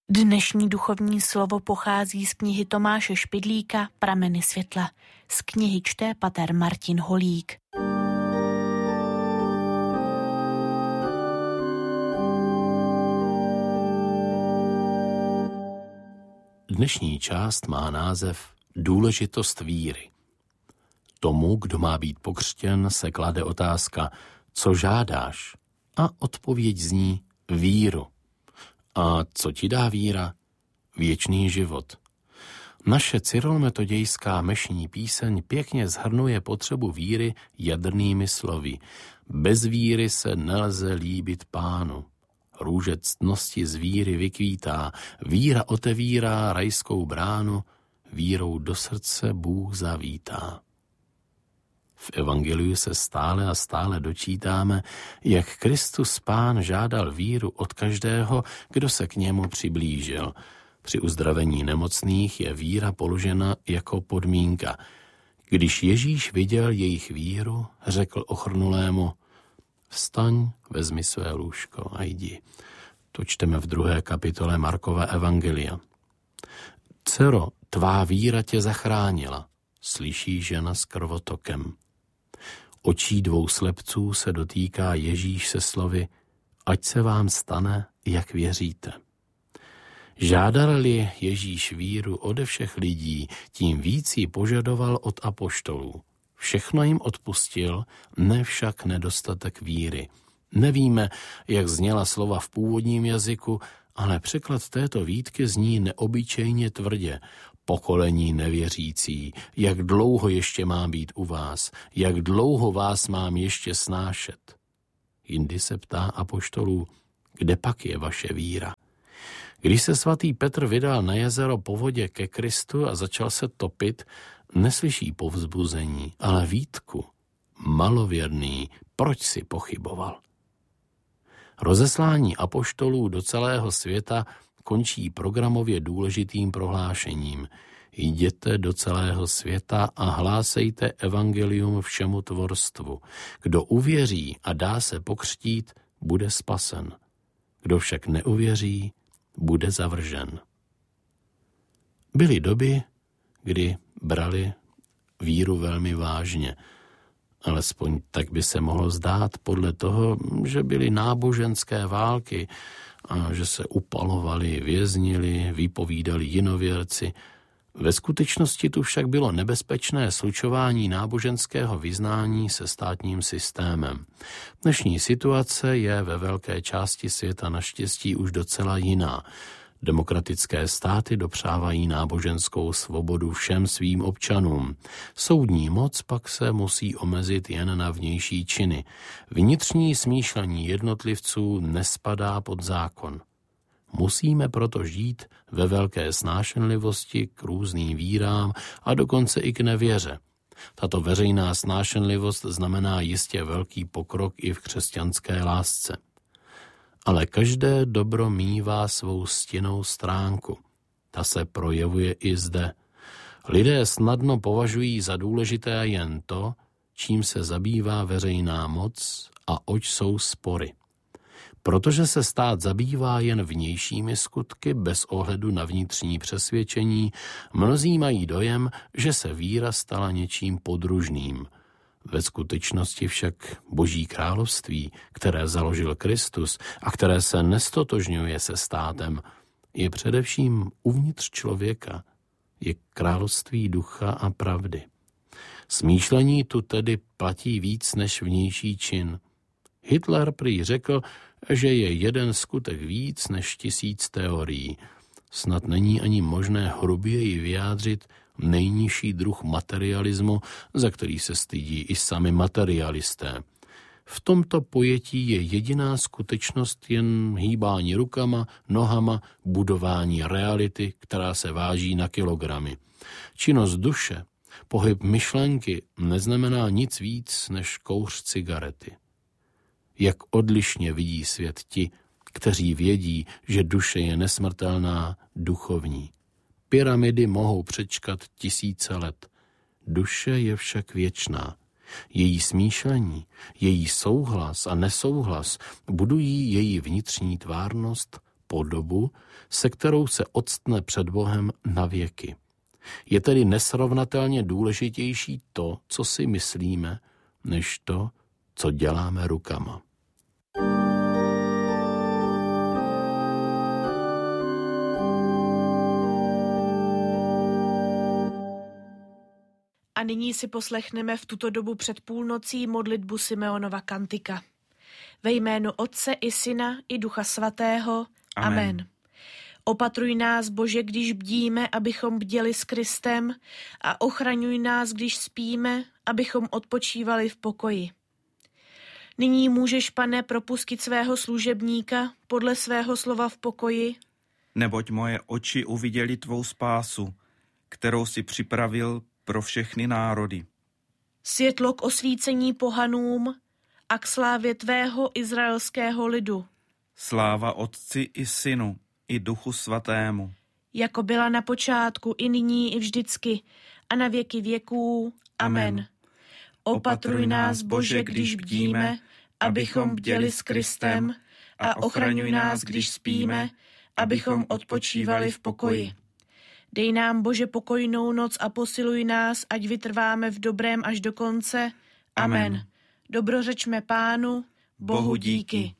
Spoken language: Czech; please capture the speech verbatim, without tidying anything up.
Dnešní duchovní slovo pochází z knihy Tomáše Špidlíka Prameny světla. Z knihy čte pater Martin Holík. Dnešní část má název Důležitost víry. Tomu, kdo má být pokřtěn, se klade otázka, co žádáš? A odpověď zní víru. A co ti dá víra? Věčný život. Naše cyrolmetodějská mešní píseň pěkně shrnuje potřebu víry jadrnými slovy. Bez víry se nelze líbit Pánu. Růže ctnosti z víry vykvítá, víra otevírá rajskou bránu, vírou do srdce Bůh zavítá. V evangeliu se stále a stále dočítáme, jak Kristus Pán žádal víru od každého, kdo se k němu přiblížil. Při uzdravení nemocných je víra položena jako podmínka. Když Ježíš viděl jejich víru, řekl ochrnulému, vstaň, vezmi své lůžko a jdi. To čteme v druhé kapitole Markova evangelia. Dcero, tvá víra tě zachránila, slyší žena s krvotokem. Očí dvou slepců se dotýká Ježíš se slovy, ať se vám stane, jak věříte. Žádal-li Ježíš víru ode všech lidí, tím víc ji požadoval od apoštolů. Všechno jim odpustil, ne však nedostatek víry. Nevíme, jak zněla slova v původním jazyku, ale překlad této výtky zní neobyčejně tvrdě. Pokolení nevěřící, jak dlouho ještě mám být u vás, jak dlouho vás mám ještě snášet. Jindy se ptá apoštolů, kde pak je vaše víra? Když se svatý Petr vydal na jezero po vodě ke Kristu a začal se topit, neslyší povzbuzení, ale výtku. Malověrný, proč si pochyboval? Rozeslání apoštolů do celého světa končí programově důležitým prohlášením. Jděte do celého světa a hlásejte evangelium všemu tvorstvu. Kdo uvěří a dá se pokřtít, bude spasen. Kdo však neuvěří, bude zavržen. Byly doby, kdy brali víru velmi vážně. Alespoň tak by se mohlo zdát podle toho, že byly náboženské války a že se upalovali, věznili, vypovídali jinověrci. Ve skutečnosti tu však bylo nebezpečné slučování náboženského vyznání se státním systémem. Dnešní situace je ve velké části světa naštěstí už docela jiná. Demokratické státy dopřávají náboženskou svobodu všem svým občanům. Soudní moc pak se musí omezit jen na vnější činy. Vnitřní smýšlení jednotlivců nespadá pod zákon. Musíme proto žít ve velké snášenlivosti k různým vírám a dokonce i k nevěře. Tato veřejná snášenlivost znamená jistě velký pokrok i v křesťanské lásce. Ale každé dobro mívá svou stinnou stránku. Ta se projevuje i zde. Lidé snadno považují za důležité jen to, čím se zabývá veřejná moc a oč jsou spory. Protože se stát zabývá jen vnějšími skutky bez ohledu na vnitřní přesvědčení, mnozí mají dojem, že se víra stala něčím podružným. Ve skutečnosti však Boží království, které založil Kristus a které se nestotožňuje se státem, je především uvnitř člověka, je království ducha a pravdy. Smýšlení tu tedy platí víc než vnější čin. Hitler prý řekl, že je jeden skutek víc než tisíc teorií. Snad není ani možné hruběji vyjádřit nejnižší druh materialismu, za který se stydí i sami materialisté. V tomto pojetí je jediná skutečnost jen hýbání rukama, nohama, budování reality, která se váží na kilogramy. Činnost duše, pohyb myšlenky neznamená nic víc než kouř cigarety. Jak odlišně vidí svět ti, kteří vědí, že duše je nesmrtelná, duchovní. Pyramidy mohou přečkat tisíce let. Duše je však věčná. Její smýšlení, její souhlas a nesouhlas budují její vnitřní tvárnost, podobu, se kterou se octne před Bohem na věky. Je tedy nesrovnatelně důležitější to, co si myslíme, než to, co děláme rukama. A nyní si poslechneme v tuto dobu před půlnocí modlitbu Simeonova kantika. Ve jménu Otce i Syna i Ducha Svatého. Amen. Amen. Opatruj nás, Bože, když bdíme, abychom bděli s Kristem, a ochraňuj nás, když spíme, abychom odpočívali v pokoji. Nyní můžeš, Pane, propustit svého služebníka podle svého slova v pokoji. Neboť moje oči uviděli tvou spásu, kterou si připravil pro všechny národy. Světlo k osvícení pohanům a k slávě tvého izraelského lidu. Sláva Otci i Synu i Duchu Svatému. Jako byla na počátku, i nyní, i vždycky, a na věky věků. Amen. Amen. Opatruj nás, Bože, když bdíme, abychom bděli s Kristem, a ochraňuj nás, když spíme, abychom odpočívali v pokoji. Dej nám, Bože, pokojnou noc a posiluj nás, ať vytrváme v dobrém až do konce. Amen. Amen. Dobrořečme Pánu, Bohu díky.